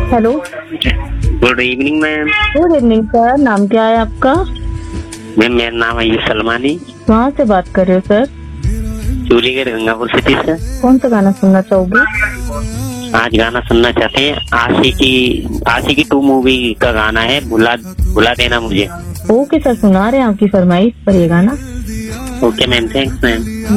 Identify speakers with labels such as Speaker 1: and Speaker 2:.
Speaker 1: Hello.
Speaker 2: Good evening ma'am.
Speaker 1: Good evening sir, नाम क्या है आपका?
Speaker 2: मैम मेरा नाम है सलमानी।
Speaker 1: कहाँ से बात कर रहे हो सर?
Speaker 2: चूलीगढ़ गंगापुर सिटी से।
Speaker 1: कौन सा गाना सुनना चाहोगे?
Speaker 2: आज गाना सुनना चाहते हैं, आशिकी 2 मूवी का गाना है, भुला भुला देना मुझे।
Speaker 1: ओके सर, सुना रहे हैं आपकी फरमाइश पर ये गाना।
Speaker 2: Okay ma'am, thanks ma'am.